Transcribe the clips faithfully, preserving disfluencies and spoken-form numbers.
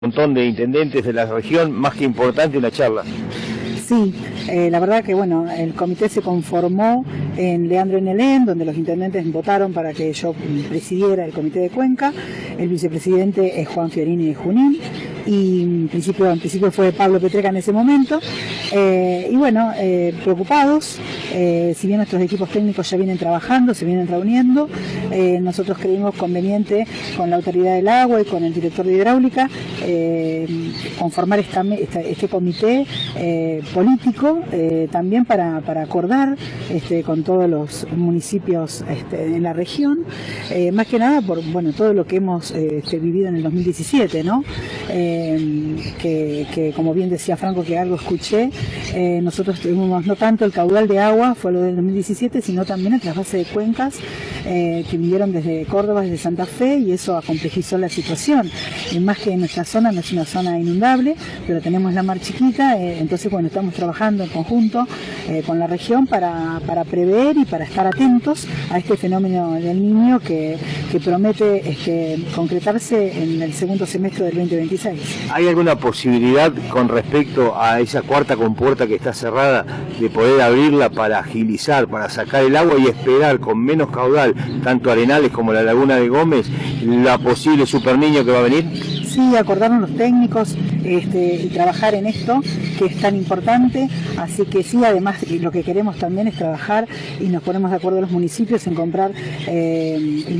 montón de intendentes de la región, más que importante una charla. Sí, eh, la verdad que bueno, el comité se conformó en Leandro y Nelén, donde los intendentes votaron para que yo presidiera el comité de Cuenca. El vicepresidente es Juan Fiorini de Junín y en principio, en principio fue Pablo Petreca en ese momento. Eh, y bueno, eh, preocupados, eh, si bien nuestros equipos técnicos ya vienen trabajando, se vienen reuniendo, eh, nosotros creímos conveniente con la autoridad del agua y con el director de hidráulica eh, conformar esta, esta, este comité eh, político eh, también para, para acordar este, con todos los municipios este, en la región, eh, más que nada por bueno todo lo que hemos eh, este, vivido en el dos mil diecisiete, ¿no? Eh, que, que como bien decía Franco, que algo escuché, eh, nosotros tuvimos no tanto el caudal de agua, fue lo del dos mil diecisiete, sino también el trasvase de cuencas eh, que vinieron desde Córdoba, desde Santa Fe, y eso acomplejizó la situación. Y más que nuestra zona no es una zona inundable, pero tenemos la mar chiquita, eh, entonces bueno, estamos trabajando en conjunto eh, con la región para, para prever y para estar atentos a este fenómeno del Niño que, que promete este, concretarse en el segundo semestre del veinte veintiséis. ¿Hay alguna posibilidad con respecto a esa cuarta compuerta que está cerrada de poder abrirla para agilizar, para sacar el agua y esperar con menos caudal, tanto Arenales como la Laguna de Gómez, la posible superniño que va a venir? Sí, acordaron los técnicos este, y trabajar en esto que es tan importante, así que sí, además lo que queremos también es trabajar y nos ponemos de acuerdo los municipios en comprar eh,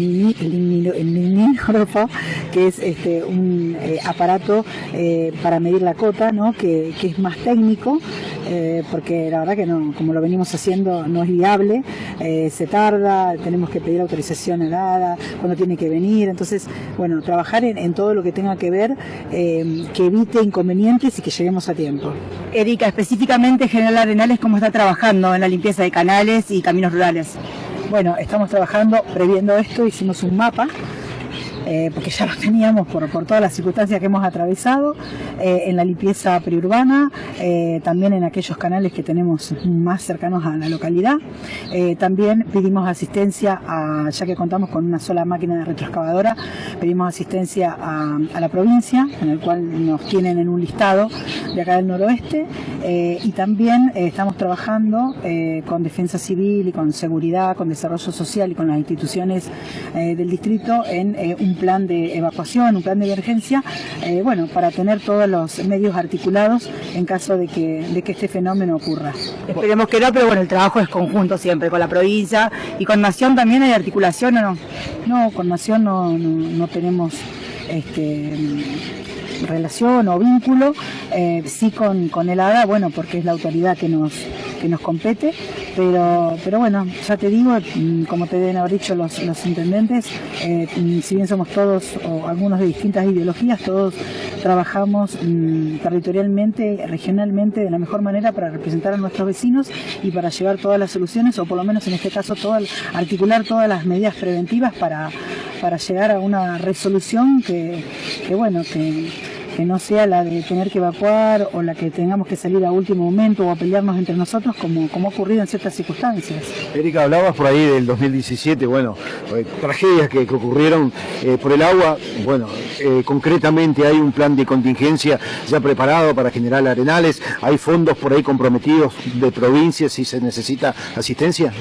el limnígrafo, que es este, un eh, aparato eh, para medir la cota, ¿no? que, que es más técnico, eh, porque la verdad que no, como lo venimos haciendo no es viable, eh, se tarda, tenemos que pedir autorización al A D A, cuando tiene que venir, entonces bueno, trabajar en, en todo lo que tenga que ver, eh, que evite inconvenientes y que lleguemos a tiempo. Erika, específicamente General Arenales, ¿cómo está trabajando en la limpieza de canales y caminos rurales? Bueno, estamos trabajando, previendo esto, hicimos un mapa, Eh, porque ya lo teníamos por, por todas las circunstancias que hemos atravesado, eh, en la limpieza periurbana, eh, también en aquellos canales que tenemos más cercanos a la localidad. Eh, también pedimos asistencia, a, ya que contamos con una sola máquina de retroexcavadora, pedimos asistencia a, a la provincia, en el cual nos tienen en un listado de acá del noroeste, eh, y también eh, estamos trabajando eh, con Defensa Civil y con Seguridad, con Desarrollo Social y con las instituciones eh, del distrito en eh, un plan de evacuación, un plan de emergencia, eh, bueno, para tener todos los medios articulados en caso de que, de que este fenómeno ocurra. Esperemos que no, pero bueno, el trabajo es conjunto siempre, con la provincia y con Nación también. ¿Hay articulación o no? No, con Nación no, no, no tenemos este, relación o vínculo, eh, sí con, con el A D A, bueno, porque es la autoridad que nos, que nos compete, pero, pero bueno, ya te digo, como te deben haber dicho los, los intendentes, eh, si bien somos todos, o algunos de distintas ideologías, todos trabajamos mmm, territorialmente, regionalmente, de la mejor manera para representar a nuestros vecinos y para llevar todas las soluciones, o por lo menos en este caso todo, articular todas las medidas preventivas para, para llegar a una resolución que, que bueno, que... que no sea la de tener que evacuar o la que tengamos que salir a último momento o a pelearnos entre nosotros como, como ha ocurrido en ciertas circunstancias. Erika, hablabas por ahí del dos mil diecisiete, bueno, eh, tragedias que, que ocurrieron eh, por el agua, bueno, eh, concretamente hay un plan de contingencia ya preparado para General Arenales, hay fondos por ahí comprometidos de provincias si se necesita asistencia.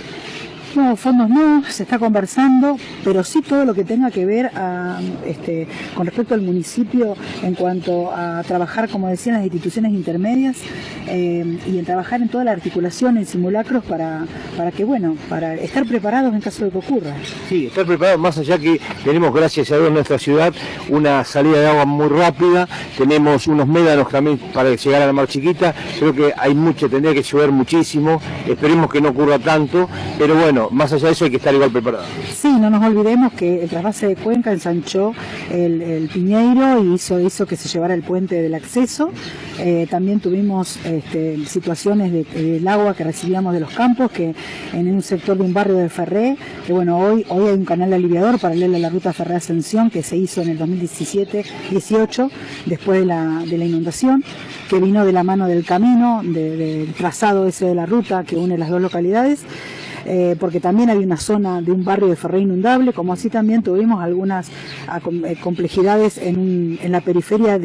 No, fondos no, se está conversando, pero sí todo lo que tenga que ver a, este, con respecto al municipio en cuanto a trabajar, como decían, las instituciones intermedias eh, y en trabajar en toda la articulación, en simulacros para, para que, bueno, para estar preparados en caso de que ocurra. Sí, estar preparados, más allá que tenemos, gracias a Dios, en nuestra ciudad una salida de agua muy rápida, tenemos unos médanos también para llegar a la mar chiquita, creo que hay mucho, tendría que llover muchísimo, esperemos que no ocurra tanto, pero bueno, más allá de eso hay que estar igual preparado. Sí, no nos olvidemos que el trasvase de Cuenca ensanchó el, el Piñeiro y hizo, hizo que se llevara el puente del acceso. Eh, también tuvimos este, situaciones de, del agua que recibíamos de los campos, que en un sector de un barrio de Ferré, que bueno, hoy, hoy hay un canal aliviador paralelo a la ruta Ferré Ascensión que se hizo en el dos mil diecisiete dieciocho, después de la, de la inundación, que vino de la mano del camino, de, del trazado ese de la ruta que une las dos localidades. eh, porque también había una zona de un barrio de Ferré inundable, como así también tuvimos algunas a, complejidades en, un, en la periferia de